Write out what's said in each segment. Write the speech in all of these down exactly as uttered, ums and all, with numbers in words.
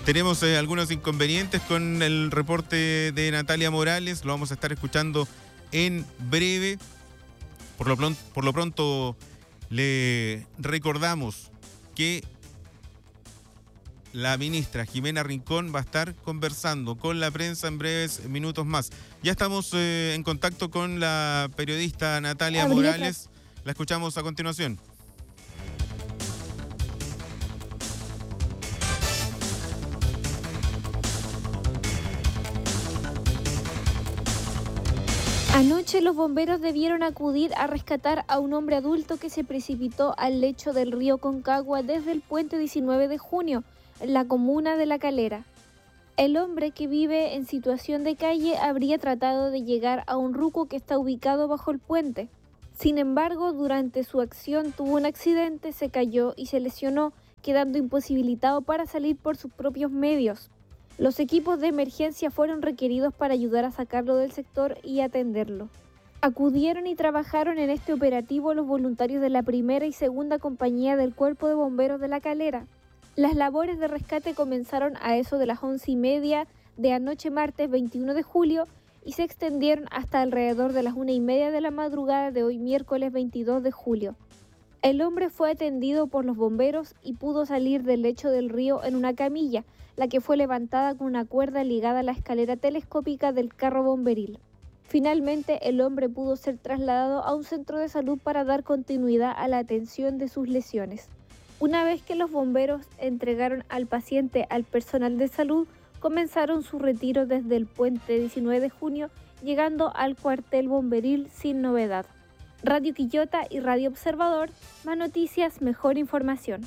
Tenemos eh, algunos inconvenientes con el reporte de Natalia Morales, lo vamos a estar escuchando en breve. Por lo pronto, por lo pronto le recordamos que la ministra Jimena Rincón va a estar conversando con la prensa en breves minutos más. Ya estamos eh, en contacto con la periodista Natalia Habría Morales. otra. La escuchamos a continuación. Anoche los bomberos debieron acudir a rescatar a un hombre adulto que se precipitó al lecho del río Concagua desde el puente diecinueve de junio, en la comuna de La Calera. El hombre, que vive en situación de calle, habría tratado de llegar a un ruco que está ubicado bajo el puente. Sin embargo, durante su acción tuvo un accidente, se cayó y se lesionó, quedando imposibilitado para salir por sus propios medios. Los equipos de emergencia fueron requeridos para ayudar a sacarlo del sector y atenderlo. Acudieron y trabajaron en este operativo los voluntarios de la primera y segunda compañía del Cuerpo de Bomberos de La Calera. Las labores de rescate comenzaron a eso de las once y media de anoche martes veintiuno de julio y se extendieron hasta alrededor de las una y media de la madrugada de hoy miércoles veintidós de julio. El hombre fue atendido por los bomberos y pudo salir del lecho del río en una camilla, la que fue levantada con una cuerda ligada a la escalera telescópica del carro bomberil. Finalmente, el hombre pudo ser trasladado a un centro de salud para dar continuidad a la atención de sus lesiones. Una vez que los bomberos entregaron al paciente al personal de salud, comenzaron su retiro desde el puente diecinueve de junio, llegando al cuartel bomberil sin novedad. Radio Quillota y Radio Observador, más noticias, mejor información.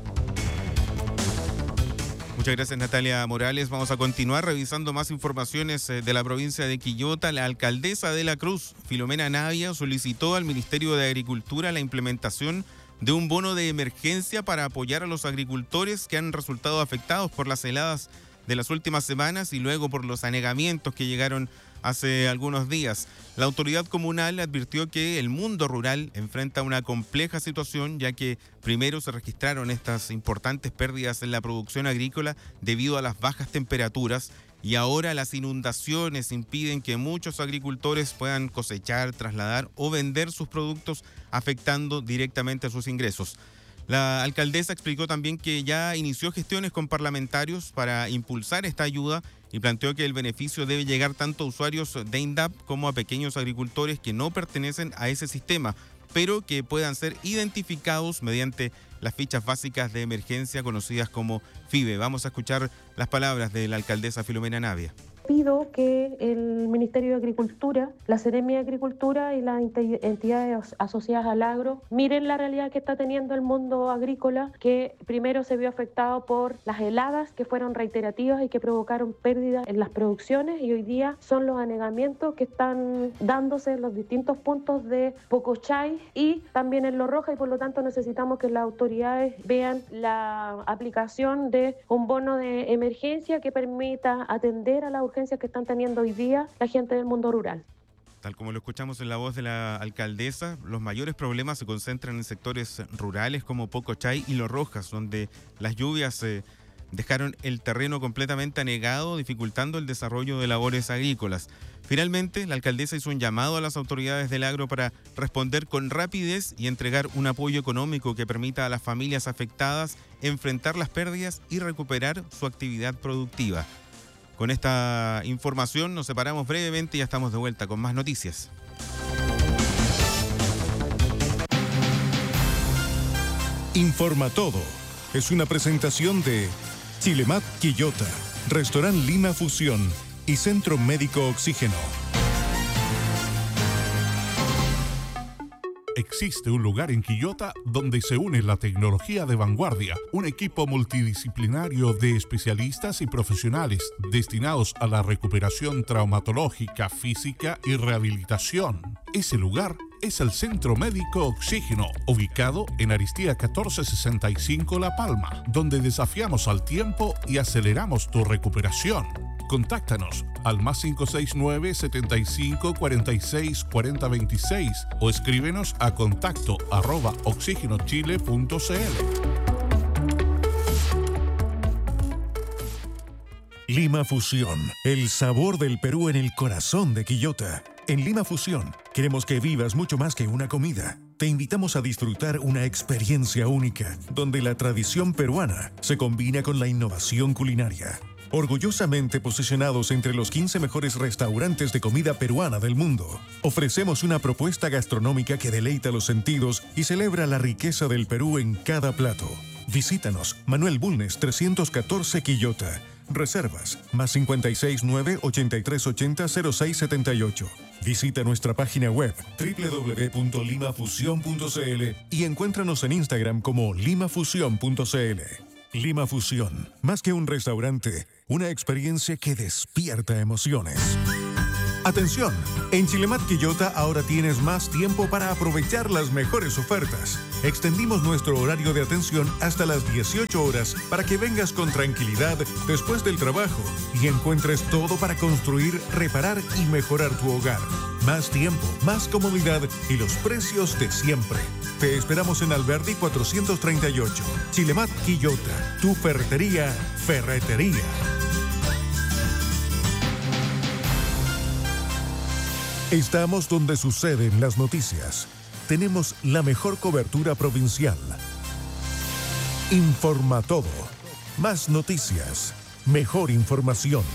Muchas gracias, Natalia Morales. Vamos a continuar revisando más informaciones de la provincia de Quillota. La alcaldesa de La Cruz, Filomena Navia, solicitó al Ministerio de Agricultura la implementación de un bono de emergencia para apoyar a los agricultores que han resultado afectados por las heladas de las últimas semanas y luego por los anegamientos que llegaron hace algunos días. La autoridad comunal advirtió que el mundo rural enfrenta una compleja situación, ya que primero se registraron estas importantes pérdidas en la producción agrícola debido a las bajas temperaturas y ahora las inundaciones impiden que muchos agricultores puedan cosechar, trasladar o vender sus productos, afectando directamente a sus ingresos. La alcaldesa explicó también que ya inició gestiones con parlamentarios para impulsar esta ayuda y planteó que el beneficio debe llegar tanto a usuarios de INDAP como a pequeños agricultores que no pertenecen a ese sistema, pero que puedan ser identificados mediante las fichas básicas de emergencia conocidas como FIBE. Vamos a escuchar las palabras de la alcaldesa Filomena Navia. Pido que el Ministerio de Agricultura, la Seremia de Agricultura y las entidades asociadas al agro miren la realidad que está teniendo el mundo agrícola, que primero se vio afectado por las heladas que fueron reiterativas y que provocaron pérdidas en las producciones, y hoy día son los anegamientos que están dándose en los distintos puntos de Pocochay y también en Los Rojas, y por lo tanto necesitamos que las autoridades vean la aplicación de un bono de emergencia que permita atender a la urgencias que están teniendo hoy día la gente del mundo rural. Tal como lo escuchamos en la voz de la alcaldesa, los mayores problemas se concentran en sectores rurales como Pocochay y Los Rojas, donde las lluvias eh, dejaron el terreno completamente anegado, dificultando el desarrollo de labores agrícolas. Finalmente, la alcaldesa hizo un llamado a las autoridades del agro para responder con rapidez y entregar un apoyo económico que permita a las familias afectadas enfrentar las pérdidas y recuperar su actividad productiva. Con esta información nos separamos brevemente y ya estamos de vuelta con más noticias. Informa Todo es una presentación de Chilemat Quillota, Restaurant Lima Fusión y Centro Médico Oxígeno. Existe un lugar en Quillota donde se une la tecnología de vanguardia, un equipo multidisciplinario de especialistas y profesionales destinados a la recuperación traumatológica, física y rehabilitación. Ese lugar es el Centro Médico Oxígeno, ubicado en Aristía catorce sesenta y cinco La Palma, donde desafiamos al tiempo y aceleramos tu recuperación. Contáctanos al más cinco seis nueve, setenta y cinco, cuarenta y seis, cuarenta veintiséis o escríbenos a contacto arroba oxigenochile punto cl. Lima Fusión, el sabor del Perú en el corazón de Quillota. En Lima Fusión, queremos que vivas mucho más que una comida. Te invitamos a disfrutar una experiencia única, donde la tradición peruana se combina con la innovación culinaria. Orgullosamente posicionados entre los quince mejores restaurantes de comida peruana del mundo, ofrecemos una propuesta gastronómica que deleita los sentidos y celebra la riqueza del Perú en cada plato. Visítanos, Manuel Bulnes trescientos catorce Quillota. Reservas, más cincuenta y seis nueve, ochenta y tres ochenta, cero seis setenta y ocho. Visita nuestra página web doble u doble u doble u punto lima fusión punto c l y encuéntranos en Instagram como limafusión punto c l. Lima Fusión, más que un restaurante, una experiencia que despierta emociones. Atención, en Chilemat Quillota ahora tienes más tiempo para aprovechar las mejores ofertas. Extendimos nuestro horario de atención hasta las dieciocho horas para que vengas con tranquilidad después del trabajo y encuentres todo para construir, reparar y mejorar tu hogar. Más tiempo, más comodidad y los precios de siempre. Te esperamos en Alberdi cuatrocientos treinta y ocho. Chilemat Quillota, tu ferretería, ferretería. Estamos donde suceden las noticias. Tenemos la mejor cobertura provincial. Informa todo. Más noticias. Mejor información.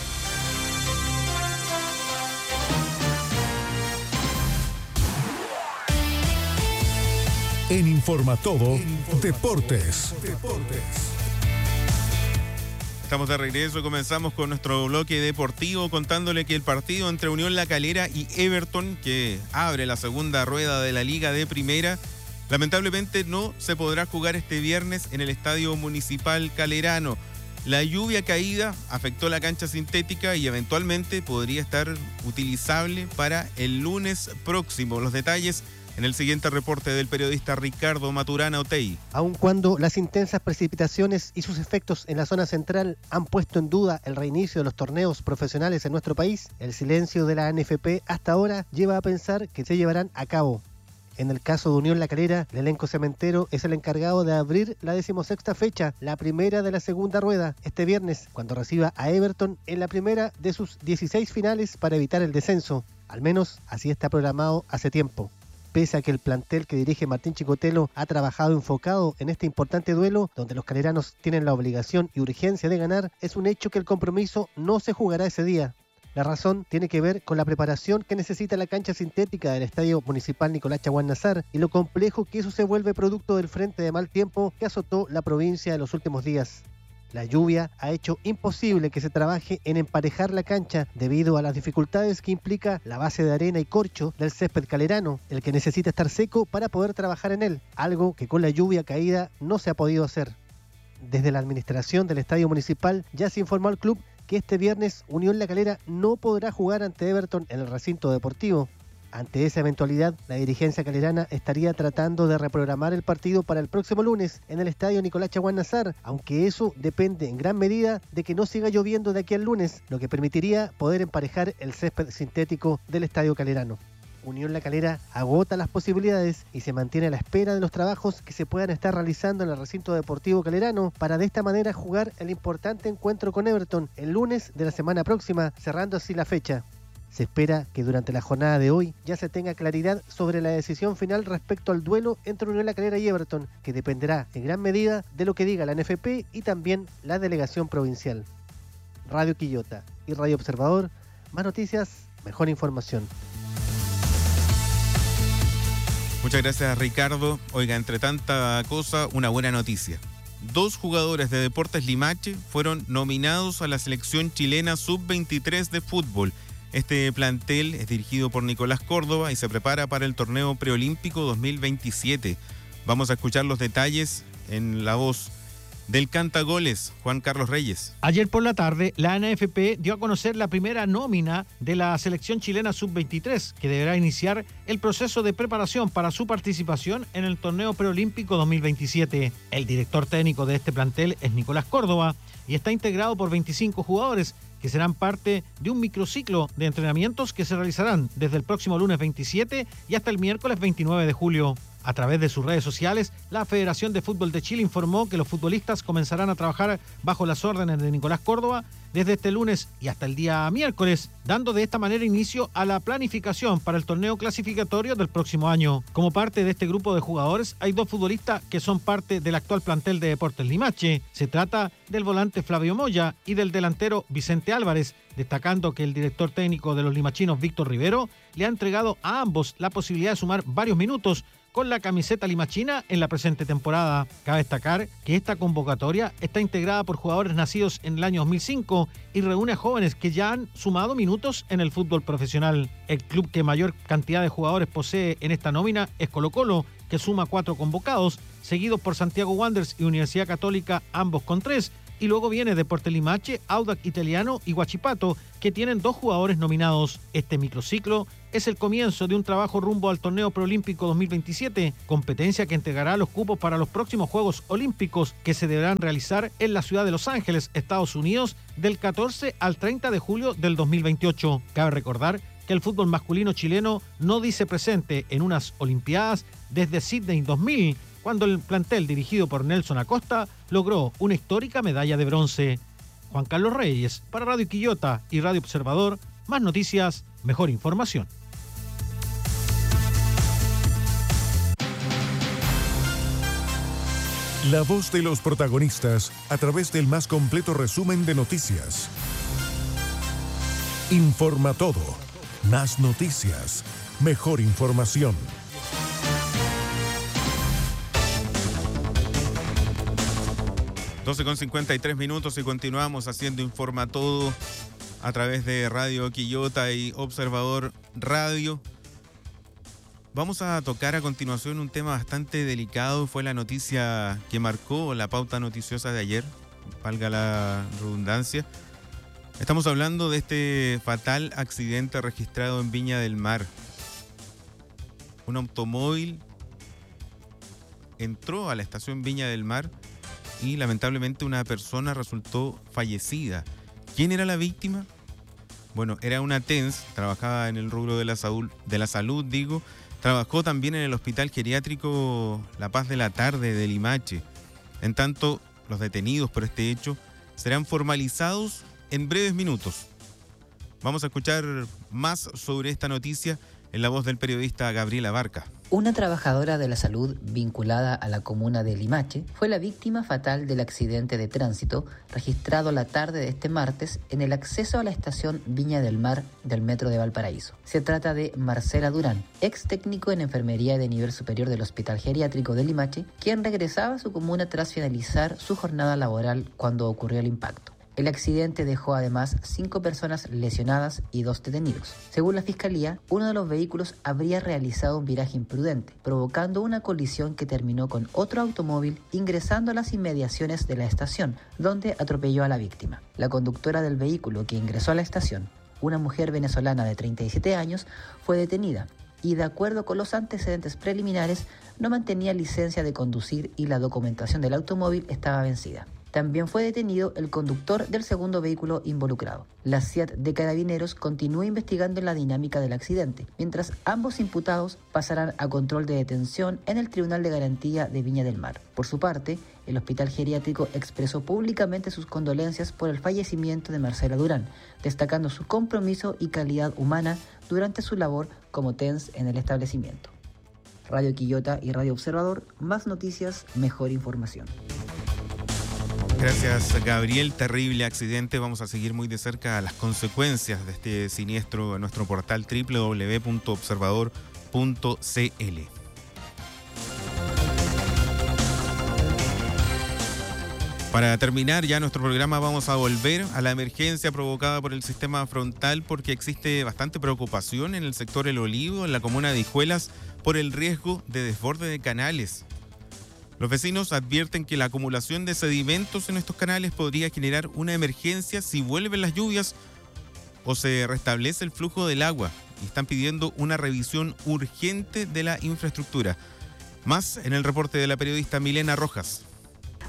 En Informa Todo, Deportes. Deportes. Estamos de regreso, comenzamos con nuestro bloque deportivo contándole que el partido entre Unión La Calera y Everton, que abre la segunda rueda de la Liga de Primera, lamentablemente no se podrá jugar este viernes en el Estadio Municipal Calerano. La lluvia caída afectó la cancha sintética y eventualmente podría estar utilizable para el lunes próximo. Los detalles en el siguiente reporte del periodista Ricardo Maturana Otey. Aun cuando las intensas precipitaciones y sus efectos en la zona central han puesto en duda el reinicio de los torneos profesionales en nuestro país, el silencio de la A N F P hasta ahora lleva a pensar que se llevarán a cabo. En el caso de Unión La Calera, el elenco cementero es el encargado de abrir la decimosexta fecha, la primera de la segunda rueda, este viernes, cuando reciba a Everton en la primera de sus dieciséis finales para evitar el descenso. Al menos así está programado hace tiempo. Pese a que el plantel que dirige Martín Chicotelo ha trabajado enfocado en este importante duelo, donde los caleranos tienen la obligación y urgencia de ganar, es un hecho que el compromiso no se jugará ese día. La razón tiene que ver con la preparación que necesita la cancha sintética del Estadio Municipal Nicolás Chaguán Nazar y lo complejo que eso se vuelve producto del frente de mal tiempo que azotó la provincia en los últimos días. La lluvia ha hecho imposible que se trabaje en emparejar la cancha debido a las dificultades que implica la base de arena y corcho del césped calerano, el que necesita estar seco para poder trabajar en él, algo que con la lluvia caída no se ha podido hacer. Desde la administración del Estadio Municipal ya se informó al club que este viernes Unión La Calera no podrá jugar ante Everton en el recinto deportivo. Ante esa eventualidad, la dirigencia calerana estaría tratando de reprogramar el partido para el próximo lunes en el Estadio Nicolás Chaguán Nazar, aunque eso depende en gran medida de que no siga lloviendo de aquí al lunes, lo que permitiría poder emparejar el césped sintético del Estadio Calerano. Unión La Calera agota las posibilidades y se mantiene a la espera de los trabajos que se puedan estar realizando en el recinto deportivo calerano para de esta manera jugar el importante encuentro con Everton el lunes de la semana próxima, cerrando así la fecha. Se espera que durante la jornada de hoy ya se tenga claridad sobre la decisión final respecto al duelo entre Unión La Calera y Everton, que dependerá en gran medida de lo que diga la A N F P y también la delegación provincial. Radio Quillota y Radio Observador, más noticias, mejor información. Muchas gracias, Ricardo. Oiga, entre tanta cosa, una buena noticia. Dos jugadores de Deportes Limache fueron nominados a la selección chilena sub veintitrés de fútbol. Este plantel es dirigido por Nicolás Córdoba y se prepara para el torneo preolímpico dos mil veintisiete. Vamos a escuchar los detalles en la voz del cantagoles, Juan Carlos Reyes. Ayer por la tarde, la A N F P dio a conocer la primera nómina de la selección chilena sub veintitrés, que deberá iniciar el proceso de preparación para su participación en el torneo preolímpico dos mil veintisiete. El director técnico de este plantel es Nicolás Córdoba y está integrado por veinticinco jugadores que serán parte de un microciclo de entrenamientos que se realizarán desde el próximo lunes veintisiete y hasta el miércoles veintinueve de julio. A través de sus redes sociales, la Federación de Fútbol de Chile informó que los futbolistas comenzarán a trabajar bajo las órdenes de Nicolás Córdoba desde este lunes y hasta el día miércoles, dando de esta manera inicio a la planificación para el torneo clasificatorio del próximo año. Como parte de este grupo de jugadores, hay dos futbolistas que son parte del actual plantel de Deportes Limache. Se trata del volante Flavio Moya y del delantero Vicente Álvarez, destacando que el director técnico de los limachinos, Víctor Rivero, le ha entregado a ambos la posibilidad de sumar varios minutos con la camiseta limachina en la presente temporada. Cabe destacar que esta convocatoria está integrada por jugadores nacidos en el año dos mil cinco y reúne a jóvenes que ya han sumado minutos en el fútbol profesional. El club que mayor cantidad de jugadores posee en esta nómina es Colo-Colo, que suma cuatro convocados, seguidos por Santiago Wanderers y Universidad Católica, ambos con tres, y luego viene Deportes Limache, Audax Italiano y Huachipato, que tienen dos jugadores nominados. Este microciclo es el comienzo de un trabajo rumbo al torneo preolímpico dos mil veintisiete, competencia que entregará los cupos para los próximos Juegos Olímpicos que se deberán realizar en la ciudad de Los Ángeles, Estados Unidos, del catorce al treinta de julio del dos mil veintiocho. Cabe recordar que el fútbol masculino chileno no dice presente en unas Olimpiadas desde Sydney dos mil, cuando el plantel dirigido por Nelson Acosta logró una histórica medalla de bronce. Juan Carlos Reyes, para Radio Quillota y Radio Observador, más noticias, mejor información. La voz de los protagonistas a través del más completo resumen de noticias. Informa todo. Más noticias. Mejor información. doce con cincuenta y tres minutos y continuamos haciendo Informa Todo a través de Radio Quillota y Observador Radio. Vamos a tocar a continuación un tema bastante delicado. Fue la noticia que marcó la pauta noticiosa de ayer, valga la redundancia. Estamos hablando de este fatal accidente registrado en Viña del Mar. Un automóvil entró a la estación Viña del Mar y lamentablemente una persona resultó fallecida. ¿Quién era la víctima? Bueno, era una T E N S, trabajaba en el rubro de la salud, de la salud, digo. Trabajó también en el Hospital Geriátrico La Paz de la Tarde de Limache. En tanto, los detenidos por este hecho serán formalizados en breves minutos. Vamos a escuchar más sobre esta noticia en la voz del periodista Gabriela Barca. Una trabajadora de la salud vinculada a la comuna de Limache fue la víctima fatal del accidente de tránsito registrado la tarde de este martes en el acceso a la estación Viña del Mar del Metro de Valparaíso. Se trata de Marcela Durán, ex técnico en enfermería de nivel superior del Hospital Geriátrico de Limache, quien regresaba a su comuna tras finalizar su jornada laboral cuando ocurrió el impacto. El accidente dejó además cinco personas lesionadas y dos detenidos. Según la Fiscalía, uno de los vehículos habría realizado un viraje imprudente, provocando una colisión que terminó con otro automóvil ingresando a las inmediaciones de la estación, donde atropelló a la víctima. La conductora del vehículo que ingresó a la estación, una mujer venezolana de treinta y siete años, fue detenida y, de acuerdo con los antecedentes preliminares, no mantenía licencia de conducir y la documentación del automóvil estaba vencida. También fue detenido el conductor del segundo vehículo involucrado. La C I A T de Carabineros continúa investigando la dinámica del accidente, mientras ambos imputados pasarán a control de detención en el Tribunal de Garantía de Viña del Mar. Por su parte, el Hospital Geriátrico expresó públicamente sus condolencias por el fallecimiento de Marcela Durán, destacando su compromiso y calidad humana durante su labor como T E N S en el establecimiento. Radio Quillota y Radio Observador, más noticias, mejor información. Gracias, Gabriel. Terrible accidente. Vamos a seguir muy de cerca las consecuencias de este siniestro en nuestro portal doble u doble u doble u punto observador punto c l. Para terminar ya nuestro programa vamos a volver a la emergencia provocada por el sistema frontal porque existe bastante preocupación en el sector El Olivo, en la comuna de Hijuelas, por el riesgo de desborde de canales. Los vecinos advierten que la acumulación de sedimentos en estos canales podría generar una emergencia si vuelven las lluvias o se restablece el flujo del agua y están pidiendo una revisión urgente de la infraestructura. Más en el reporte de la periodista Milena Rojas.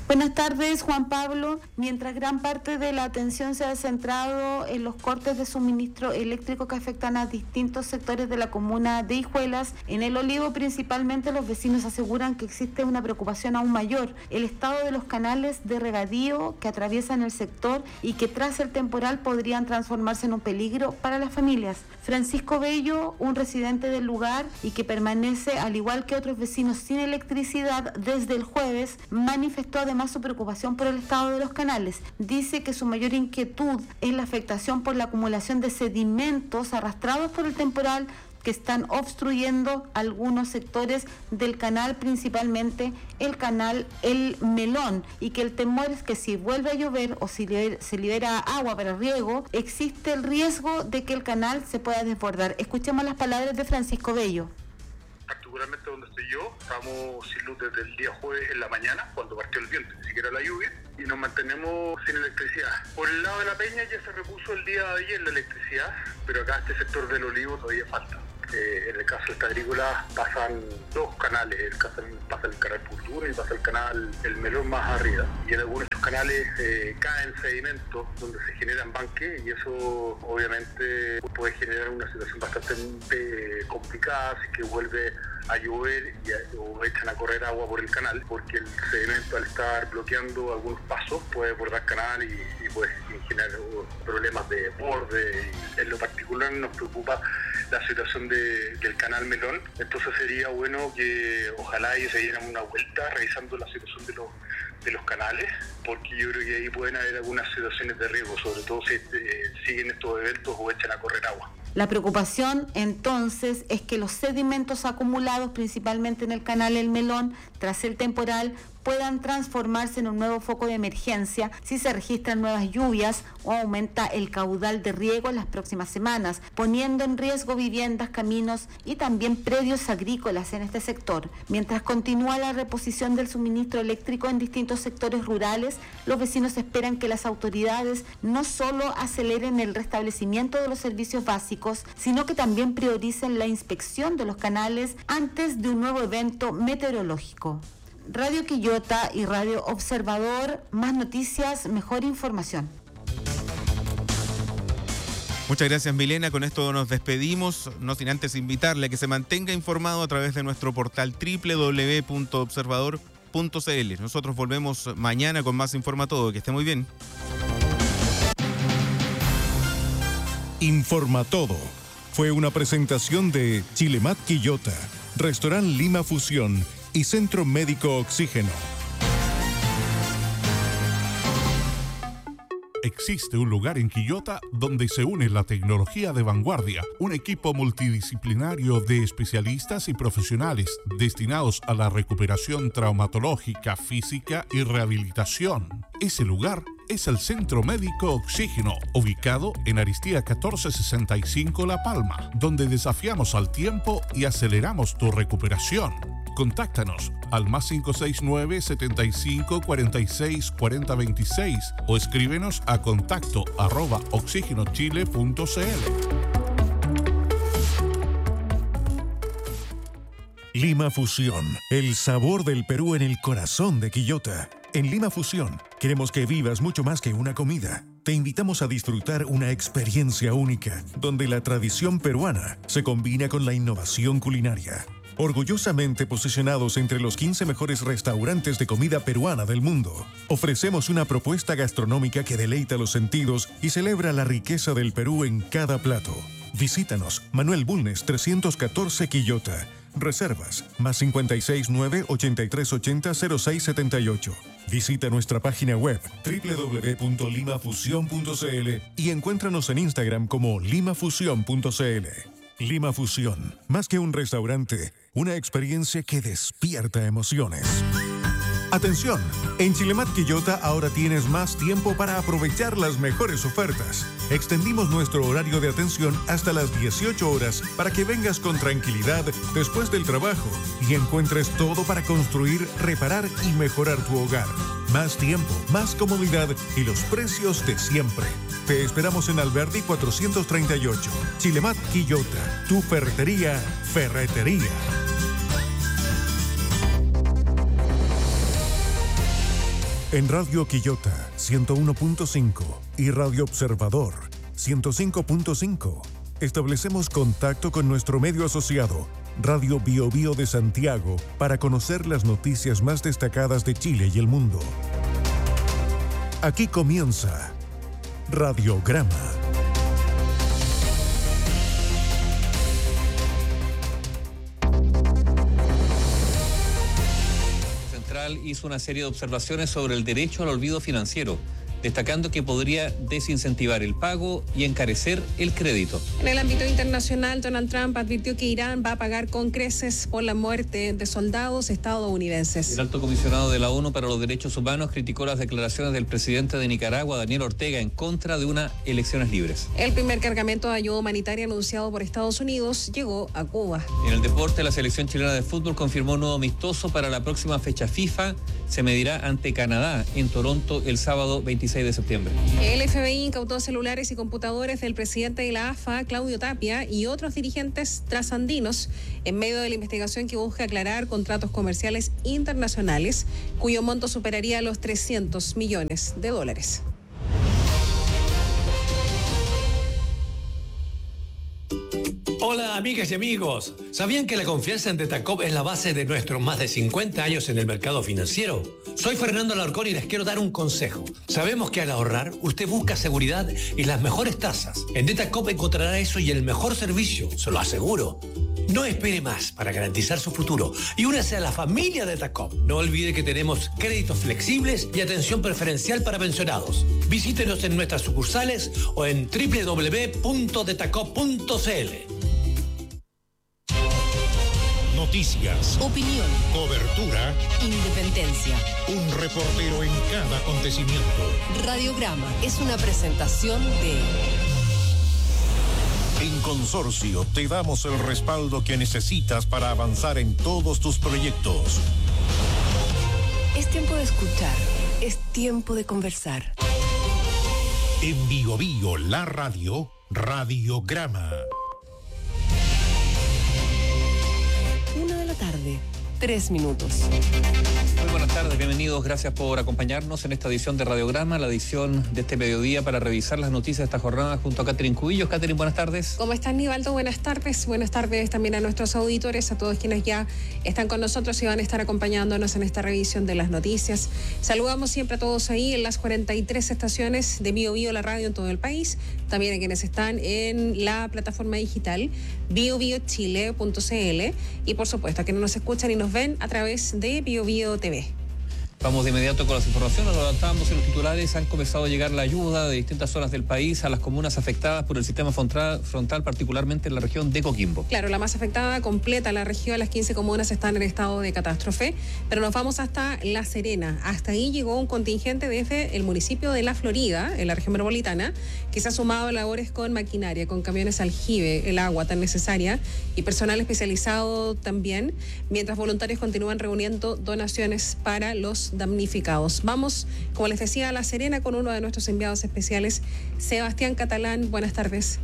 Buenas tardes, Juan Pablo. Mientras gran parte de la atención se ha centrado en los cortes de suministro eléctrico que afectan a distintos sectores de la comuna de Hijuelas, en El Olivo principalmente los vecinos aseguran que existe una preocupación aún mayor: el estado de los canales de regadío que atraviesan el sector y que tras el temporal podrían transformarse en un peligro para las familias. Francisco Bello, un residente del lugar y que permanece al igual que otros vecinos sin electricidad desde el jueves, manifestó además su preocupación por el estado de los canales. Dice que su mayor inquietud es la afectación por la acumulación de sedimentos arrastrados por el temporal que están obstruyendo algunos sectores del canal, principalmente el canal El Melón, y que el temor es que si vuelve a llover o si se libera agua para riego, existe el riesgo de que el canal se pueda desbordar. Escuchemos las palabras de Francisco Bello. Particularmente donde estoy yo, estamos sin luz desde el día jueves en la mañana, cuando partió el viento, ni siquiera la lluvia, y nos mantenemos sin electricidad. Por el lado de la Peña ya se repuso el día de ayer la electricidad, pero acá este sector del Olivo todavía falta. Eh, en el caso de esta agrícola pasan dos canales, el caso, pasa el canal Cultura y pasa el canal El Melón más arriba. Y en algunos de estos canales eh, caen sedimentos donde se generan banques y eso obviamente puede generar una situación bastante eh, complicada si que vuelve a llover y, o echan a correr agua por el canal, porque el sedimento al estar bloqueando algunos pasos puede bordar canal y, y puede generar problemas de borde. Y en lo particular nos preocupa la situación de, del canal Melón, entonces sería bueno que ojalá ellos se dieran una vuelta revisando la situación de los, de los canales, porque yo creo que ahí pueden haber algunas situaciones de riesgo, sobre todo si eh, siguen estos eventos o echan a correr agua. La preocupación entonces es que los sedimentos acumulados principalmente en el canal El Melón tras el temporal puedan transformarse en un nuevo foco de emergencia si se registran nuevas lluvias o aumenta el caudal de riego en las próximas semanas, poniendo en riesgo viviendas, caminos y también predios agrícolas en este sector. Mientras continúa la reposición del suministro eléctrico en distintos sectores rurales, los vecinos esperan que las autoridades no solo aceleren el restablecimiento de los servicios básicos, sino que también prioricen la inspección de los canales antes de un nuevo evento meteorológico. Radio Quillota y Radio Observador, más noticias, mejor información. Muchas gracias, Milena. Con esto nos despedimos, no sin antes invitarle a que se mantenga informado a través de nuestro portal doble u doble u doble u punto observador punto c l. Nosotros volvemos mañana con más Informa Todo. Que esté muy bien. Informa Todo fue una presentación de Chilemat Quillota, Restaurant Lima Fusión y Centro Médico Oxígeno. Existe un lugar en Quillota donde se une la tecnología de vanguardia, un equipo multidisciplinario de especialistas y profesionales destinados a la recuperación traumatológica, física y rehabilitación. Ese lugar es el Centro Médico Oxígeno, ubicado en Aristía catorce sesenta y cinco La Palma, donde desafiamos al tiempo y aceleramos tu recuperación. Contáctanos al más cinco seis nueve, setenta y cinco, cuarenta y seis, cuarenta veintiséis o escríbenos a contacto arroba oxígenochile punto c l. Lima Fusión, el sabor del Perú en el corazón de Quillota. En Lima Fusión, queremos que vivas mucho más que una comida. Te invitamos a disfrutar una experiencia única, donde la tradición peruana se combina con la innovación culinaria. Orgullosamente posicionados entre los quince mejores restaurantes de comida peruana del mundo, ofrecemos una propuesta gastronómica que deleita los sentidos y celebra la riqueza del Perú en cada plato. Visítanos, Manuel Bulnes trescientos catorce Quillota. Reservas, más cincuenta y seis nueve, ochenta y tres ochenta, cero seis setenta y ocho. Visita nuestra página web doble u doble u doble u punto lima fusión punto c l y encuéntranos en Instagram como lima fusión punto c l. Lima Fusión, más que un restaurante, una experiencia que despierta emociones. Atención, en Chilemat Quillota ahora tienes más tiempo para aprovechar las mejores ofertas. Extendimos nuestro horario de atención hasta las dieciocho horas para que vengas con tranquilidad después del trabajo y encuentres todo para construir, reparar y mejorar tu hogar. Más tiempo, más comodidad y los precios de siempre. Te esperamos en Alberdi cuatrocientos treinta y ocho. Chilemat Quillota, tu ferretería, ferretería. En Radio Quillota ciento uno punto cinco y Radio Observador ciento cinco punto cinco establecemos contacto con nuestro medio asociado, Radio Bio Bio de Santiago, para conocer las noticias más destacadas de Chile y el mundo. Aquí comienza Radiograma. Central hizo una serie de observaciones sobre el derecho al olvido financiero, destacando que podría desincentivar el pago y encarecer el crédito. En el ámbito internacional, Donald Trump advirtió que Irán va a pagar con creces por la muerte de soldados estadounidenses. El alto comisionado de la ONU para los Derechos Humanos criticó las declaraciones del presidente de Nicaragua, Daniel Ortega, en contra de unas elecciones libres. El primer cargamento de ayuda humanitaria anunciado por Estados Unidos llegó a Cuba. En el deporte, la selección chilena de fútbol confirmó un nuevo amistoso para la próxima fecha FIFA. Se medirá ante Canadá en Toronto el sábado veintiséis de septiembre. El F B I incautó celulares y computadores del presidente de la A F A, Claudio Tapia, y otros dirigentes trasandinos en medio de la investigación que busca aclarar contratos comerciales internacionales cuyo monto superaría los trescientos millones de dólares. Hola amigas y amigos, ¿sabían que la confianza en Detacop es la base de nuestros más de cincuenta años en el mercado financiero? Soy Fernando Alarcón y les quiero dar un consejo. Sabemos que al ahorrar usted busca seguridad y las mejores tasas. En Detacop encontrará eso y el mejor servicio, se lo aseguro. No espere más para garantizar su futuro y únase a la familia Detacop. No olvide que tenemos créditos flexibles y atención preferencial para pensionados. Visítenos en nuestras sucursales o en doble u doble u doble u punto detacop punto c l. Noticias, opinión, cobertura, independencia. Un reportero en cada acontecimiento. Radiograma es una presentación de... En Consorcio te damos el respaldo que necesitas para avanzar en todos tus proyectos. Es tiempo de escuchar, es tiempo de conversar. En Bio Bio, la radio, Radiograma. Una de la tarde, tres minutos. Muy buenas tardes, bienvenidos, gracias por acompañarnos en esta edición de Radiograma, la edición de este mediodía para revisar las noticias de esta jornada junto a Catherine Cubillos. Catherine, buenas tardes. ¿Cómo estás, Nivaldo? Buenas tardes. Buenas tardes también a nuestros auditores, a todos quienes ya están con nosotros y van a estar acompañándonos en esta revisión de las noticias. Saludamos siempre a todos ahí en las cuarenta y tres estaciones de Bio Bio, la radio en todo el país, también a quienes están en la plataforma digital bio bio chile punto c l y por supuesto a quienes nos escuchan y nos ven a través de Bio Bio T V. Vamos de inmediato con las informaciones. Lo adelantamos en los titulares. Han comenzado a llegar la ayuda de distintas zonas del país a las comunas afectadas por el sistema frontal, frontal, particularmente en la región de Coquimbo. Claro, la más afectada completa la región. Las quince comunas están en estado de catástrofe, pero nos vamos hasta La Serena. Hasta ahí llegó un contingente desde el municipio de La Florida, en la región metropolitana, que se ha sumado a labores con maquinaria, con camiones aljibe, el agua tan necesaria y personal especializado también, mientras voluntarios continúan reuniendo donaciones para los damnificados. Vamos, como les decía, a La Serena con uno de nuestros enviados especiales, Sebastián Catalán. Buenas tardes.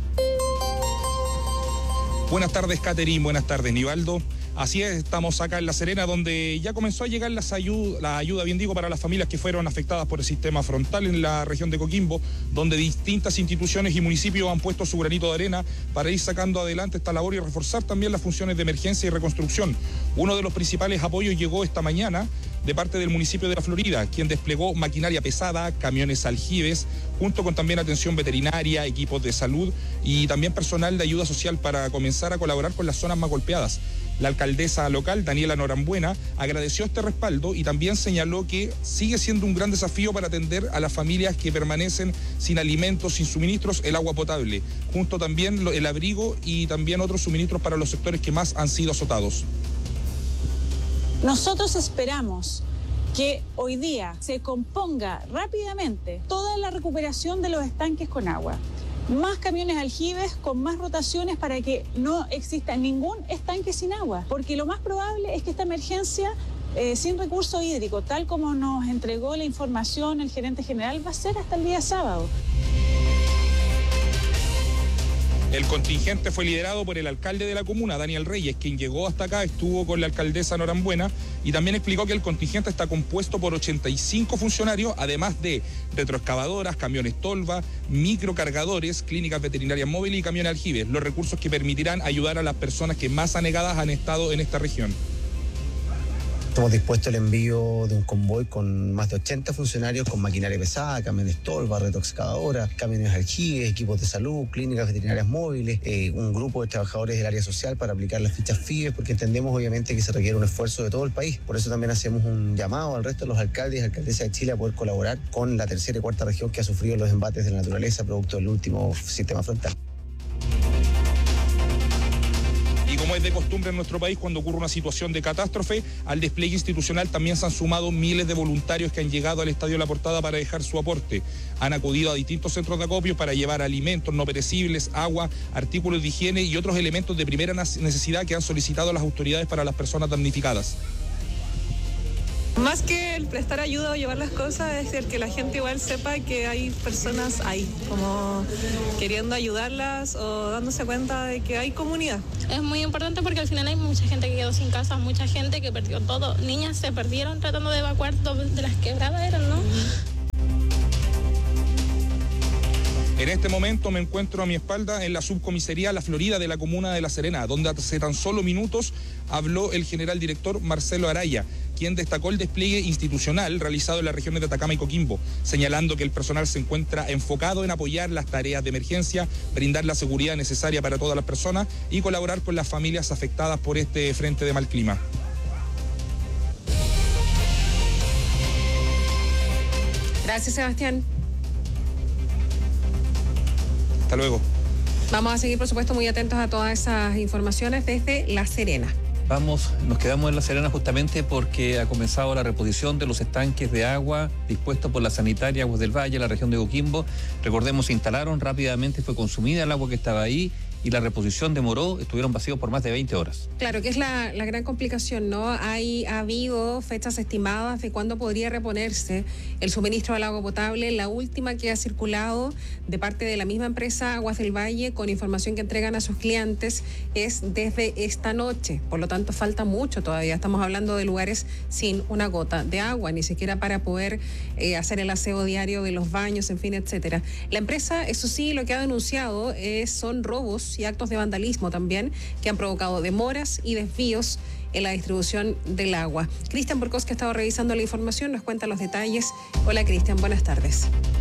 Buenas tardes, Catherine. Buenas tardes, Nivaldo. Así es, estamos acá en La Serena, donde ya comenzó a llegar las ayuda, la ayuda, bien digo, para las familias que fueron afectadas por el sistema frontal en la región de Coquimbo, donde distintas instituciones y municipios han puesto su granito de arena para ir sacando adelante esta labor y reforzar también las funciones de emergencia y reconstrucción. Uno de los principales apoyos llegó esta mañana de parte del municipio de La Florida, quien desplegó maquinaria pesada, camiones aljibes, junto con también atención veterinaria, equipos de salud y también personal de ayuda social para comenzar a colaborar con las zonas más golpeadas. La alcaldesa local, Daniela Norambuena, agradeció este respaldo y también señaló que sigue siendo un gran desafío para atender a las familias que permanecen sin alimentos, sin suministros, el agua potable, junto también el abrigo y también otros suministros para los sectores que más han sido azotados. Nosotros esperamos que hoy día se componga rápidamente toda la recuperación de los estanques con agua. Más camiones aljibes con más rotaciones para que no exista ningún estanque sin agua, porque lo más probable es que esta emergencia eh, sin recurso hídrico, tal como nos entregó la información el gerente general, va a ser hasta el día sábado. El contingente fue liderado por el alcalde de la comuna, Daniel Reyes, quien llegó hasta acá, estuvo con la alcaldesa Norambuena y también explicó que el contingente está compuesto por ochenta y cinco funcionarios, además de retroexcavadoras, camiones tolva, microcargadores, clínicas veterinarias móviles y camiones aljibes, los recursos que permitirán ayudar a las personas que más anegadas han estado en esta región. Hemos dispuesto el envío de un convoy con más de ochenta funcionarios con maquinaria pesada, camiones tolva, retroexcavadoras, camiones aljibes, equipos de salud, clínicas veterinarias móviles, eh, un grupo de trabajadores del área social para aplicar las fichas F I B E, porque entendemos obviamente que se requiere un esfuerzo de todo el país. Por eso también hacemos un llamado al resto de los alcaldes y alcaldesas de Chile a poder colaborar con la tercera y cuarta región que ha sufrido los embates de la naturaleza producto del último sistema frontal. Y como es de costumbre en nuestro país, cuando ocurre una situación de catástrofe, al despliegue institucional también se han sumado miles de voluntarios que han llegado al Estadio La Portada para dejar su aporte. Han acudido a distintos centros de acopio para llevar alimentos no perecibles, agua, artículos de higiene y otros elementos de primera necesidad que han solicitado las autoridades para las personas damnificadas. Más que el prestar ayuda o llevar las cosas, es el que la gente igual sepa que hay personas ahí, como queriendo ayudarlas o dándose cuenta de que hay comunidad. Es muy importante porque al final hay mucha gente que quedó sin casa, mucha gente que perdió todo. Niñas se perdieron tratando de evacuar de las quebradas, eran, ¿no? En este momento me encuentro a mi espalda en la subcomisaría La Florida de la comuna de La Serena, donde hace tan solo minutos habló el general director Marcelo Araya, quien destacó el despliegue institucional realizado en las regiones de Atacama y Coquimbo, señalando que el personal se encuentra enfocado en apoyar las tareas de emergencia, brindar la seguridad necesaria para todas las personas y colaborar con las familias afectadas por este frente de mal clima. Gracias, Sebastián. Hasta luego. Vamos a seguir, por supuesto, muy atentos a todas esas informaciones desde La Serena. Vamos, nos quedamos en La Serena justamente porque ha comenzado la reposición de los estanques de agua dispuestos por la sanitaria Aguas del Valle, la región de Coquimbo. Recordemos, se instalaron rápidamente, fue consumida el agua que estaba ahí y la reposición demoró, estuvieron vacíos por más de veinte horas. Claro, que es la, la gran complicación, ¿no? Hay, ha habido fechas estimadas de cuándo podría reponerse el suministro del agua potable. La última que ha circulado de parte de la misma empresa Aguas del Valle, con información que entregan a sus clientes, es desde esta noche. Por lo tanto, falta mucho todavía. Estamos hablando de lugares sin una gota de agua, ni siquiera para poder eh, hacer el aseo diario de los baños, en fin, etcétera. La empresa, eso sí, lo que ha denunciado es, son robos y actos de vandalismo también, que han provocado demoras y desvíos en la distribución del agua. Cristian Borcos, que ha estado revisando la información, nos cuenta los detalles. Hola, Cristian, buenas tardes.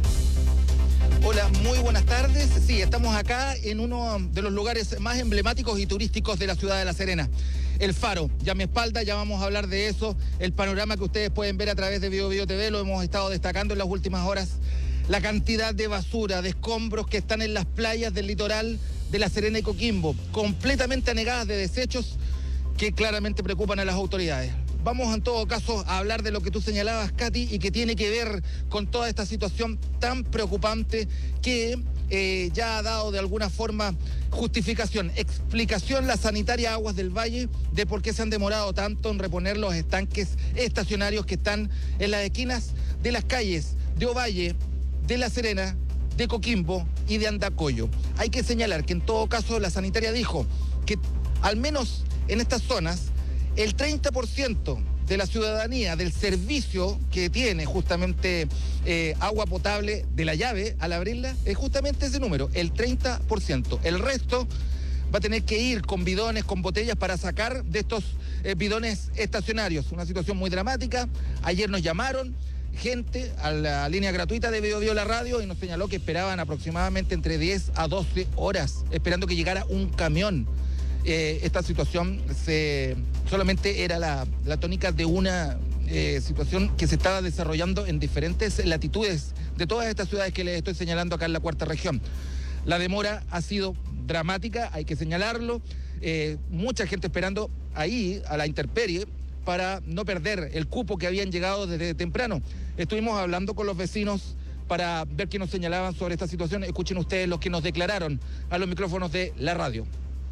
Hola, muy buenas tardes. Sí, estamos acá en uno de los lugares más emblemáticos y turísticos de la ciudad de La Serena. El Faro, ya a mi espalda, ya vamos a hablar de eso. El panorama que ustedes pueden ver a través de Bio Bio T V, lo hemos estado destacando en las últimas horas. La cantidad de basura, de escombros que están en las playas del litoral de La Serena y Coquimbo, completamente anegadas de desechos que claramente preocupan a las autoridades. Vamos en todo caso a hablar de lo que tú señalabas, Katy, y que tiene que ver con toda esta situación tan preocupante que eh, ya ha dado de alguna forma justificación, explicación la sanitaria Aguas del Valle de por qué se han demorado tanto en reponer los estanques estacionarios que están en las esquinas de las calles de Ovalle, de La Serena, de Coquimbo y de Andacollo. Hay que señalar que en todo caso la sanitaria dijo que al menos en estas zonas el treinta por ciento de la ciudadanía del servicio que tiene justamente eh, agua potable de la llave al abrirla es justamente ese número, el treinta por ciento. El resto va a tener que ir con bidones, con botellas para sacar de estos eh, bidones estacionarios. Una situación muy dramática. Ayer nos llamaron gente a la línea gratuita de Bio Bio La Radio y nos señaló que esperaban aproximadamente entre diez a doce horas esperando que llegara un camión. Eh, esta situación se, solamente era la, la tónica de una eh, situación que se estaba desarrollando en diferentes latitudes de todas estas ciudades que les estoy señalando acá en la cuarta región. La demora ha sido dramática, hay que señalarlo. Eh, mucha gente esperando ahí a la intemperie para no perder el cupo que habían llegado desde temprano. Estuvimos hablando con los vecinos para ver qué nos señalaban sobre esta situación. Escuchen ustedes los que nos declararon a los micrófonos de la radio.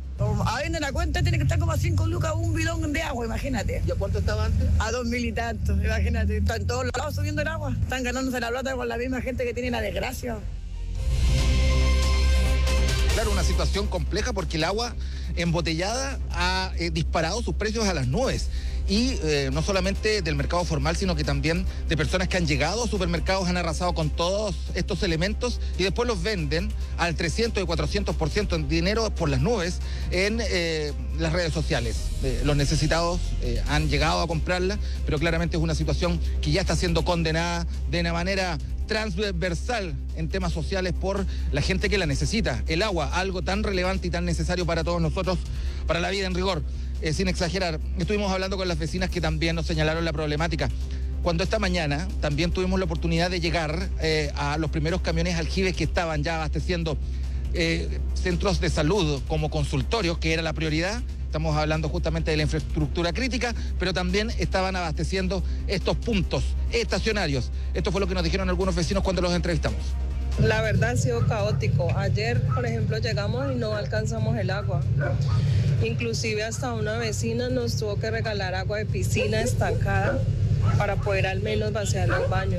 Ahí en la cuenta tiene que estar como a cinco lucas un bidón de agua, imagínate. ¿Y a cuánto estaba antes? A dos mil y tantos, imagínate. Están todos lados subiendo el agua. Están ganándose la plata con la misma gente que tiene la desgracia. Claro, una situación compleja porque el agua embotellada ha eh, disparado sus precios a las nubes. Y eh, no solamente del mercado formal, sino que también de personas que han llegado a supermercados, han arrasado con todos estos elementos y después los venden al trescientos y cuatrocientos por ciento en dinero por las nubes en eh, las redes sociales. Eh, los necesitados eh, han llegado a comprarla, pero claramente es una situación que ya está siendo condenada de una manera transversal en temas sociales por la gente que la necesita. El agua, algo tan relevante y tan necesario para todos nosotros, para la vida en rigor. Eh, sin exagerar, estuvimos hablando con las vecinas que también nos señalaron la problemática. Cuando esta mañana también tuvimos la oportunidad de llegar eh, a los primeros camiones aljibes que estaban ya abasteciendo eh, centros de salud como consultorios, que era la prioridad. Estamos hablando justamente de la infraestructura crítica, pero también estaban abasteciendo estos puntos estacionarios. Esto fue lo que nos dijeron algunos vecinos cuando los entrevistamos. La verdad ha sido caótico. Ayer, por ejemplo, llegamos y no alcanzamos el agua. Inclusive hasta una vecina nos tuvo que regalar agua de piscina estancada para poder al menos vaciar los baños.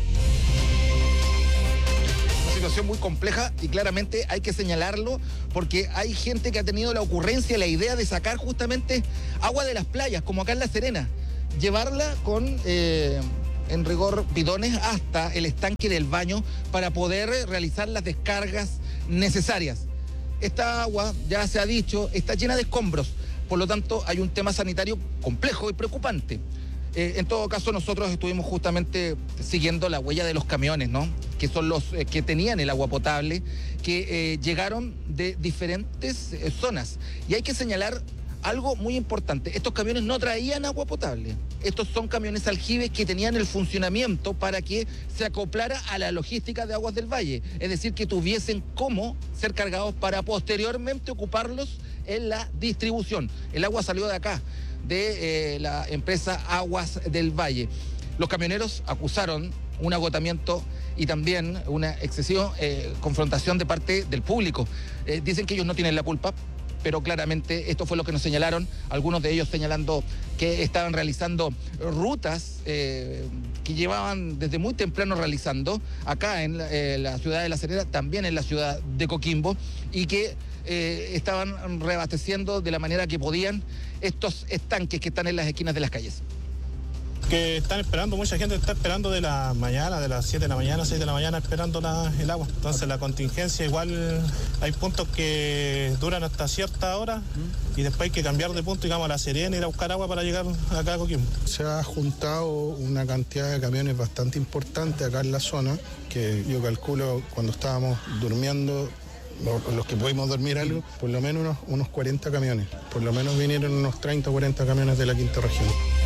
Una situación muy compleja y claramente hay que señalarlo porque hay gente que ha tenido la ocurrencia, la idea de sacar justamente agua de las playas, como acá en La Serena, llevarla con... Eh, en rigor bidones hasta el estanque del baño para poder realizar las descargas necesarias. Esta agua, ya se ha dicho, está llena de escombros, por lo tanto hay un tema sanitario complejo y preocupante. Eh, en todo caso, nosotros estuvimos justamente siguiendo la huella de los camiones, ¿no? Que son los eh, que tenían el agua potable, que eh, llegaron de diferentes eh, zonas. Y hay que señalar algo muy importante, estos camiones no traían agua potable. Estos son camiones aljibes que tenían el funcionamiento para que se acoplara a la logística de Aguas del Valle. Es decir, que tuviesen cómo ser cargados para posteriormente ocuparlos en la distribución. El agua salió de acá, de eh, la empresa Aguas del Valle. Los camioneros acusaron un agotamiento y también una excesiva eh, confrontación de parte del público. Eh, dicen que ellos no tienen la culpa, pero claramente esto fue lo que nos señalaron, algunos de ellos señalando que estaban realizando rutas eh, que llevaban desde muy temprano realizando acá en la, eh, la ciudad de La Serena, también en la ciudad de Coquimbo, y que eh, estaban reabasteciendo de la manera que podían estos estanques que están en las esquinas de las calles. Que están esperando, mucha gente está esperando de la mañana, de las siete de la mañana, seis de la mañana, esperando la, el agua. Entonces la contingencia igual, hay puntos que duran hasta cierta hora y después hay que cambiar de punto, digamos, a La Serena, ir a buscar agua para llegar acá a Coquimbo. Se ha juntado una cantidad de camiones bastante importante acá en la zona, que yo calculo cuando estábamos durmiendo, los que pudimos dormir algo, por lo menos unos, unos cuarenta camiones. Por lo menos vinieron unos treinta o cuarenta camiones de la quinta región.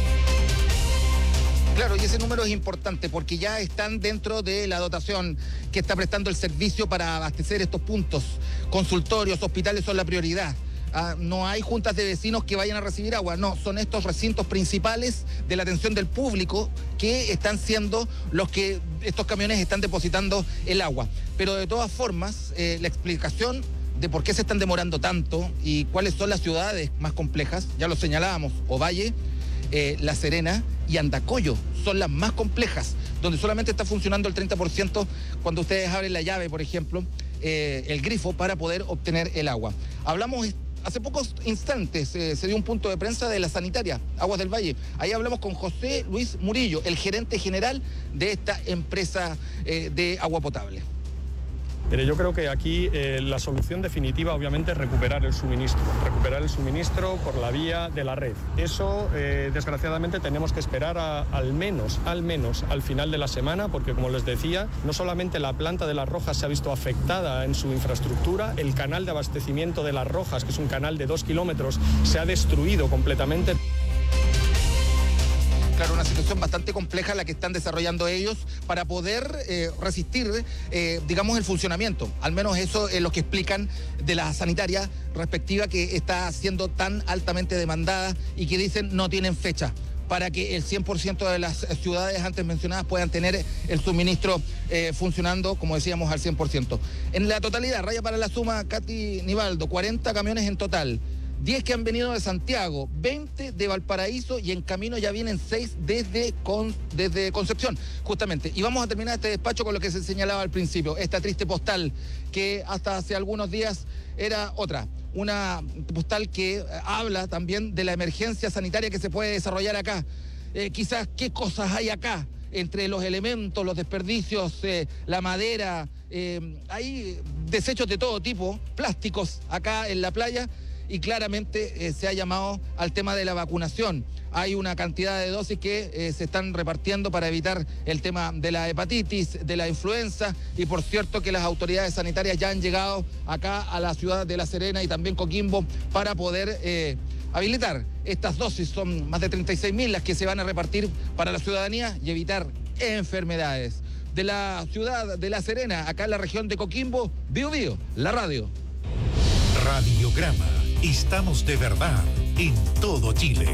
Claro, y ese número es importante porque ya están dentro de la dotación que está prestando el servicio para abastecer estos puntos. Consultorios, hospitales son la prioridad. Ah, no hay juntas de vecinos que vayan a recibir agua, no, son estos recintos principales de la atención del público que están siendo los que estos camiones están depositando el agua. Pero de todas formas, eh, la explicación de por qué se están demorando tanto y cuáles son las ciudades más complejas, ya lo señalábamos, Ovalle, Eh, La Serena y Andacollo son las más complejas, donde solamente está funcionando el treinta por ciento cuando ustedes abren la llave, por ejemplo, eh, el grifo para poder obtener el agua. Hablamos hace pocos instantes, eh, se dio un punto de prensa de la sanitaria Aguas del Valle. Ahí hablamos con José Luis Murillo, el gerente general de esta empresa eh, de agua potable. Mire, yo creo que aquí eh, la solución definitiva obviamente es recuperar el suministro, recuperar el suministro por la vía de la red. Eso eh, desgraciadamente tenemos que esperar a, al menos, al menos al final de la semana, porque como les decía, no solamente la planta de Las Rojas se ha visto afectada en su infraestructura, el canal de abastecimiento de Las Rojas, que es un canal de dos kilómetros, se ha destruido completamente. Claro, una situación bastante compleja la que están desarrollando ellos para poder eh, resistir, eh, digamos, el funcionamiento. Al menos eso es lo que explican de la sanitaria respectiva, que está siendo tan altamente demandada y que dicen no tienen fecha para que el cien por ciento de las ciudades antes mencionadas puedan tener el suministro eh, funcionando, como decíamos, al cien por ciento. En la totalidad, raya para la suma, Katy Nivaldo, cuarenta camiones en total. diez que han venido de Santiago, veinte de Valparaíso y en camino ya vienen seis desde, Con, desde Concepción, justamente. Y vamos a terminar este despacho con lo que se señalaba al principio, esta triste postal que hasta hace algunos días era otra. Una postal que habla también de la emergencia sanitaria que se puede desarrollar acá. Eh, quizás qué cosas hay acá, entre los elementos, los desperdicios, eh, la madera, eh, hay desechos de todo tipo, plásticos acá en la playa, y claramente eh, se ha llamado al tema de la vacunación. Hay una cantidad de dosis que eh, se están repartiendo para evitar el tema de la hepatitis, de la influenza, y por cierto que las autoridades sanitarias ya han llegado acá a la ciudad de La Serena y también Coquimbo para poder eh, habilitar estas dosis. Son más de treinta y seis mil las que se van a repartir para la ciudadanía y evitar enfermedades. De la ciudad de La Serena, acá en la región de Coquimbo, Bio Bio, la radio. Radiograma. Estamos de verdad en todo Chile.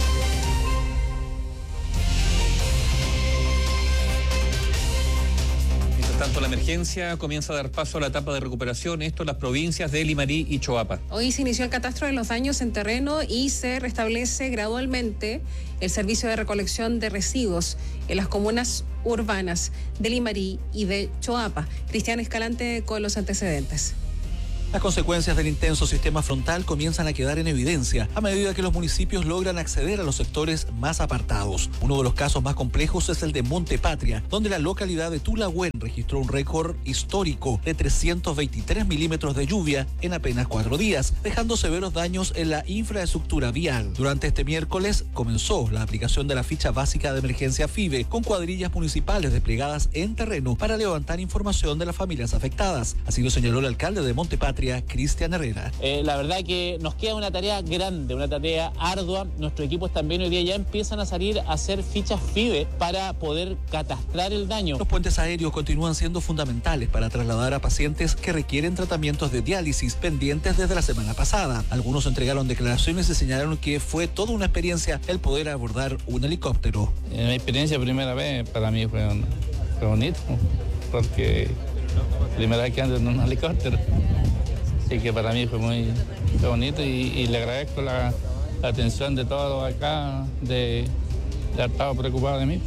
Mientras tanto, la emergencia comienza a dar paso a la etapa de recuperación, esto en las provincias de Limarí y Choapa. Hoy se inició el catastro de los daños en terreno y se restablece gradualmente el servicio de recolección de residuos en las comunas urbanas de Limarí y de Choapa. Cristian Escalante con los antecedentes. Las consecuencias del intenso sistema frontal comienzan a quedar en evidencia a medida que los municipios logran acceder a los sectores más apartados. Uno de los casos más complejos es el de Monte Patria, donde la localidad de Tulahuen registró un récord histórico de trescientos veintitrés milímetros de lluvia en apenas cuatro días, dejando severos daños en la infraestructura vial. Durante este miércoles comenzó la aplicación de la ficha básica de emergencia FIBE, con cuadrillas municipales desplegadas en terreno para levantar información de las familias afectadas. Así lo señaló el alcalde de Monte Patria, Cristian Herrera. Eh, la verdad que nos queda una tarea grande, una tarea ardua. Nuestros equipos también hoy día ya empiezan a salir a hacer fichas FIBE para poder catastrar el daño. Los puentes aéreos continúan siendo fundamentales para trasladar a pacientes que requieren tratamientos de diálisis pendientes desde la semana pasada. Algunos entregaron declaraciones y señalaron que fue toda una experiencia el poder abordar un helicóptero. En mi experiencia primera vez para mí fue, un, fue bonito, porque primera vez que ando en un helicóptero. Así que para mí fue muy, muy bonito y, y le agradezco la, la atención de todos acá, de, de haber estado preocupado de mí,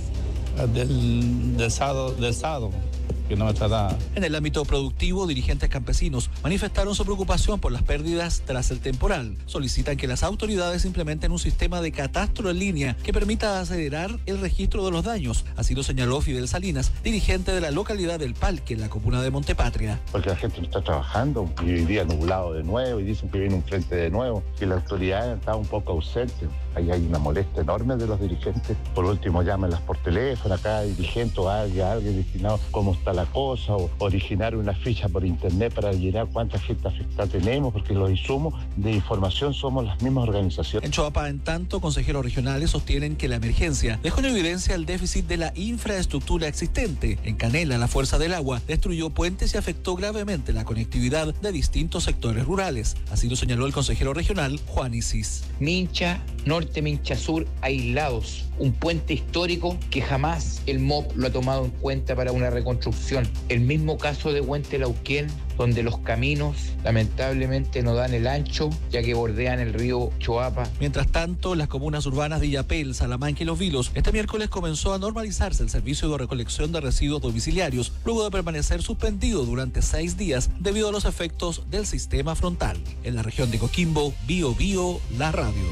del, del sábado, del sábado. Que no me trataba. En el ámbito productivo, dirigentes campesinos manifestaron su preocupación por las pérdidas tras el temporal. Solicitan que las autoridades implementen un sistema de catastro en línea que permita acelerar el registro de los daños. Así lo señaló Fidel Salinas, dirigente de la localidad del Palque, en la comuna de Monte Patria. Porque la gente no está trabajando y hoy día nublado de nuevo y dicen que viene un frente de nuevo y la autoridad está un poco ausente. Ahí hay una molestia enorme de los dirigentes. Por último, llámenlas por teléfono a cada dirigente o a alguien, a alguien destinado cómo está la cosa, o originar una ficha por internet para llenar cuánta gente afectada tenemos, porque los insumos de información somos las mismas organizaciones. En Choapa, en tanto, consejeros regionales sostienen que la emergencia dejó en evidencia el déficit de la infraestructura existente. En Canela, la Fuerza del Agua destruyó puentes y afectó gravemente la conectividad de distintos sectores rurales. Así lo señaló el consejero regional, Juan Isis. Mincha Norte, Mincha Sur, aislados. Un puente histórico que jamás el M O P lo ha tomado en cuenta para una reconstrucción. El mismo caso de Huentelauquén, donde los caminos lamentablemente no dan el ancho, ya que bordean el río Choapa. Mientras tanto, en las comunas urbanas de Illapel, Salamanca y Los Vilos, este miércoles comenzó a normalizarse el servicio de recolección de residuos domiciliarios, luego de permanecer suspendido durante seis días debido a los efectos del sistema frontal. En la región de Coquimbo, Bio Bio, la radio.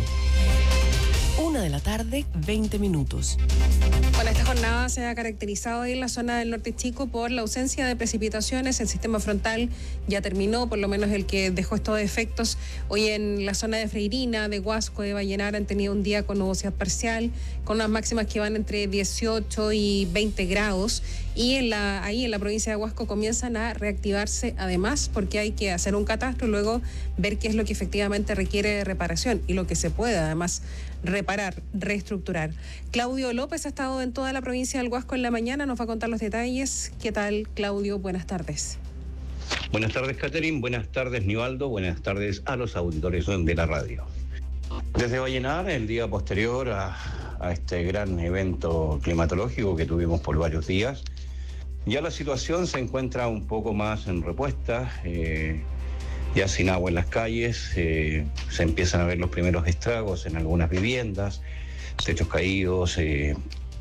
Una de la tarde, veinte minutos. Bueno, esta jornada se ha caracterizado en la zona del norte chico por la ausencia de precipitaciones. El sistema frontal ya terminó, por lo menos el que dejó estos efectos. Hoy en la zona de Freirina, de Huasco, de Vallenar han tenido un día con nubosidad parcial, con unas máximas que van entre dieciocho y veinte grados. Y en la, ahí en la provincia de Huasco comienzan a reactivarse además, porque hay que hacer un catastro y luego ver qué es lo que efectivamente requiere reparación y lo que se puede además reparar, reestructurar. Claudio López ha estado en toda la provincia del Huasco en la mañana, nos va a contar los detalles. ¿Qué tal, Claudio? Buenas tardes. Buenas tardes, Catherine. Buenas tardes, Nivaldo. Buenas tardes a los auditores de la radio. Desde Vallenar, el día posterior a, a este gran evento climatológico que tuvimos por varios días, ya la situación se encuentra un poco más en repuesta. Eh, ya sin agua en las calles, eh, se empiezan a ver los primeros estragos en algunas viviendas, techos caídos eh,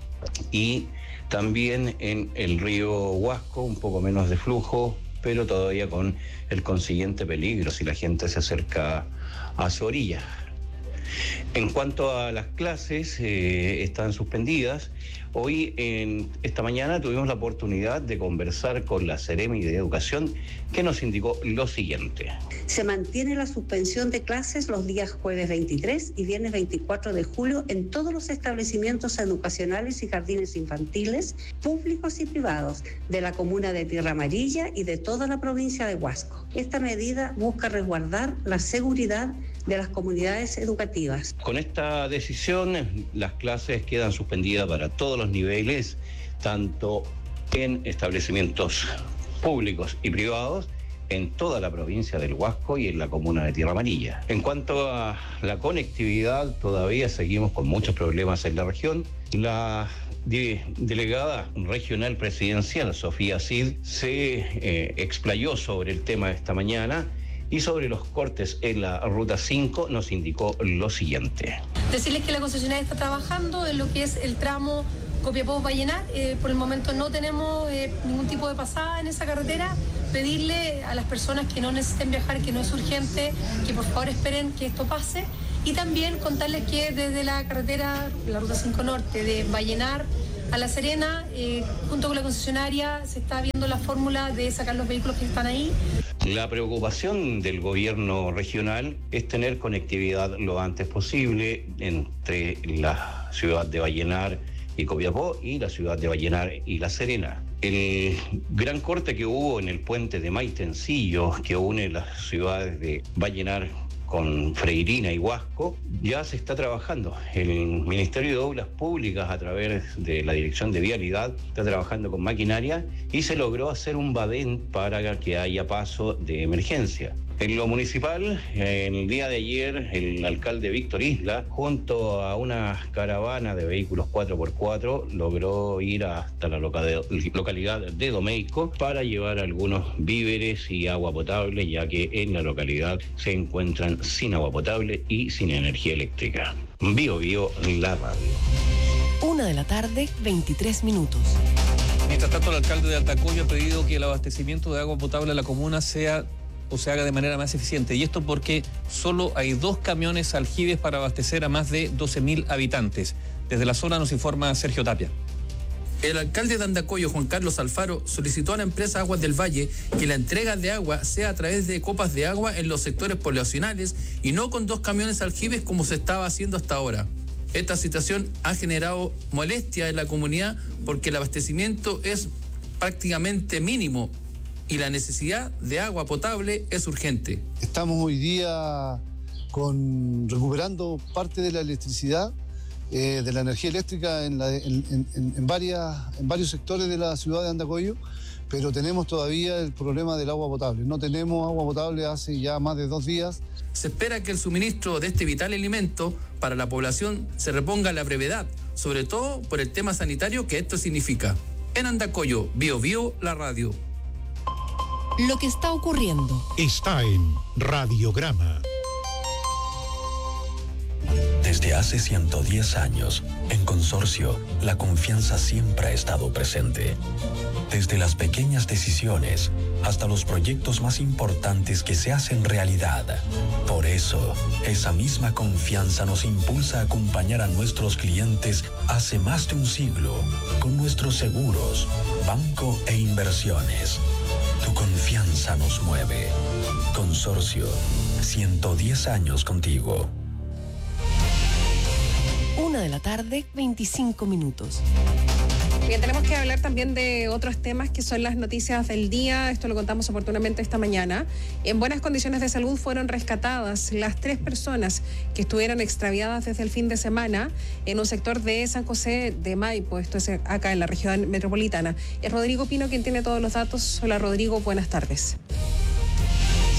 y también en el río Huasco, un poco menos de flujo, pero todavía con el consiguiente peligro si la gente se acerca a su orilla. En cuanto a las clases, eh, están suspendidas. Hoy, en esta mañana, tuvimos la oportunidad de conversar con la Seremi de Educación, que nos indicó lo siguiente. Se mantiene la suspensión de clases los días jueves veintitrés y viernes veinticuatro de julio en todos los establecimientos educacionales y jardines infantiles, públicos y privados, de la comuna de Tierra Amarilla y de toda la provincia de Huasco. Esta medida busca resguardar la seguridad de las comunidades educativas. Con esta decisión, las clases quedan suspendidas para todos los niveles, tanto en establecimientos públicos y privados, en toda la provincia del Huasco y en la comuna de Tierra Amarilla. En cuanto a la conectividad, todavía seguimos con muchos problemas en la región. La de, delegada regional presidencial, Sofía Cid, se eh, explayó sobre el tema esta mañana y sobre los cortes en la Ruta cinco nos indicó lo siguiente. Decirles que la concesionaria está trabajando en lo que es el tramo Copiapó-Vallenar. Eh, por el momento no tenemos eh, ningún tipo de pasada en esa carretera. Pedirle a las personas que no necesiten viajar, que no es urgente, que por favor esperen que esto pase. Y también contarles que desde la carretera, la Ruta cinco Norte, de Vallenar a La Serena, eh, junto con la concesionaria, se está viendo la fórmula de sacar los vehículos que están ahí. La preocupación del gobierno regional es tener conectividad lo antes posible entre la ciudad de Vallenar y Copiapó y la ciudad de Vallenar y La Serena. El gran corte que hubo en el puente de Maitencillo, que une las ciudades de Vallenar con Freirina y Huasco, ya se está trabajando. El Ministerio de Obras Públicas, a través de la Dirección de Vialidad, está trabajando con maquinaria y se logró hacer un badén para que haya paso de emergencia. En lo municipal, en el día de ayer, el alcalde Víctor Isla, junto a una caravana de vehículos cuatro por cuatro, logró ir hasta la localidad de Domeico para llevar algunos víveres y agua potable, ya que en la localidad se encuentran sin agua potable y sin energía eléctrica. Bio Bio, la radio. Una de la tarde, veintitrés minutos. Mientras tanto, el alcalde de Andacollo ha pedido que el abastecimiento de agua potable en la comuna sea o se haga de manera más eficiente. Y esto porque solo hay dos camiones aljibes para abastecer a más de doce mil habitantes. Desde la zona nos informa Sergio Tapia. El alcalde de Andacollo, Juan Carlos Alfaro, solicitó a la empresa Aguas del Valle que la entrega de agua sea a través de copas de agua en los sectores poblacionales y no con dos camiones aljibes como se estaba haciendo hasta ahora. Esta situación ha generado molestia en la comunidad porque el abastecimiento es prácticamente mínimo y la necesidad de agua potable es urgente. Estamos hoy día con, recuperando parte de la electricidad, eh, de la energía eléctrica en, la, en, en, en, varias, en varios sectores de la ciudad de Andacollo, pero tenemos todavía el problema del agua potable. No tenemos agua potable hace ya más de dos días. Se espera que el suministro de este vital alimento para la población se reponga a la brevedad, sobre todo por el tema sanitario que esto significa. En Andacollo, Bio Bio, la radio. Lo que está ocurriendo está en Radiograma. Desde hace ciento diez años, en Consorcio, la confianza siempre ha estado presente. Desde las pequeñas decisiones hasta los proyectos más importantes que se hacen realidad. Por eso, esa misma confianza nos impulsa a acompañar a nuestros clientes hace más de un siglo con nuestros seguros, banco e inversiones. Tu confianza nos mueve. Consorcio, ciento diez años contigo. Una de la tarde, veinticinco minutos. Bien, tenemos que hablar también de otros temas que son las noticias del día. Esto lo contamos oportunamente esta mañana. En buenas condiciones de salud fueron rescatadas las tres personas que estuvieron extraviadas desde el fin de semana en un sector de San José de Maipo. Esto es acá en la región metropolitana. Es Rodrigo Pino quien tiene todos los datos. Hola Rodrigo, buenas tardes.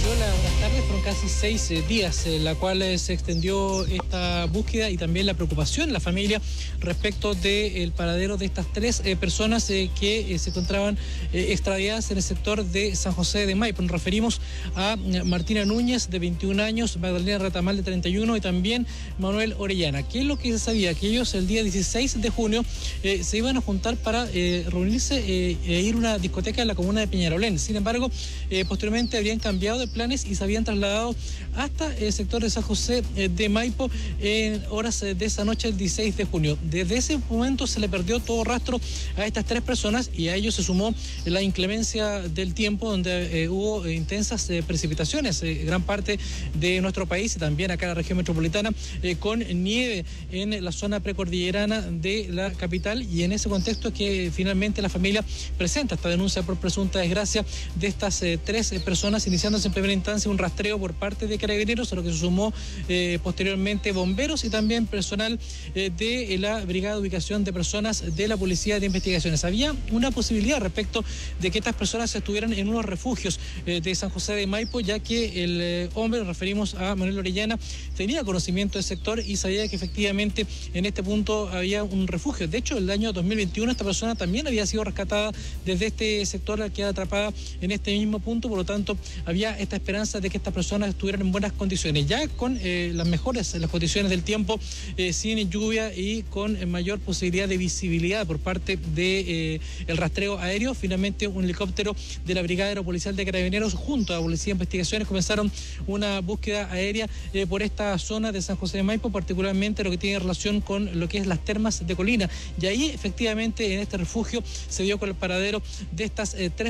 Hola, buenas tardes. Fueron casi seis eh, días en la cual eh, se extendió esta búsqueda y también la preocupación de la familia respecto del paradero de estas tres eh, personas eh, que eh, se encontraban eh, extraviadas en el sector de San José de Maipo. Nos referimos a eh, Martina Núñez, de veintiún años, Magdalena Retamal, de treinta y uno, y también Manuel Orellana. ¿Qué es lo que se sabía? Que ellos el día dieciséis de junio eh, se iban a juntar para eh, reunirse eh, e ir a una discoteca en la comuna de Peñarolén. Sin embargo, eh, posteriormente habrían cambiado de planes y se habían trasladado hasta el sector de San José de Maipo en horas de esa noche del dieciséis de junio. Desde ese momento se le perdió todo rastro a estas tres personas y a ello se sumó la inclemencia del tiempo, donde eh, hubo intensas eh, precipitaciones, eh, gran parte de nuestro país y también acá en la región metropolitana, eh, con nieve en la zona precordillerana de la capital, y en ese contexto es que finalmente la familia presenta esta denuncia por presunta desgracia de estas eh, tres eh, personas, iniciándose en primera instancia un rastreo por parte de Carabineros, a lo que se sumó eh, posteriormente bomberos y también personal eh, de la Brigada de Ubicación de Personas de la Policía de Investigaciones. Había una posibilidad respecto de que estas personas estuvieran en unos refugios eh, de San José de Maipo, ya que el eh, hombre, nos referimos a Manuel Orellana, tenía conocimiento del sector y sabía que efectivamente en este punto había un refugio. De hecho, el año dos mil veintiuno esta persona también había sido rescatada desde este sector, al quedar atrapada en este mismo punto. Por lo tanto, había esta esperanza de que estas personas estuvieran en buenas condiciones, ya con eh, las mejores las condiciones del tiempo, eh, sin lluvia y con eh, mayor posibilidad de visibilidad por parte del de, eh, rastreo aéreo. Finalmente, un helicóptero de la Brigada Aeropolicial de Carabineros junto a la Policía de Investigaciones comenzaron una búsqueda aérea eh, por esta zona de San José de Maipo, particularmente lo que tiene relación con lo que es las termas de Colina. Y ahí, efectivamente, en este refugio se dio con el paradero de estas eh, tres